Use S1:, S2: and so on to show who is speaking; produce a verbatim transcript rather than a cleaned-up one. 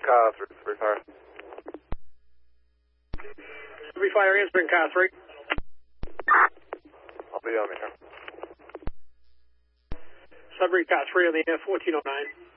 S1: car three, three fire.
S2: Three fire answering car three.
S1: I'll be on here.
S2: Sudbury car three on the air, fourteen oh nine.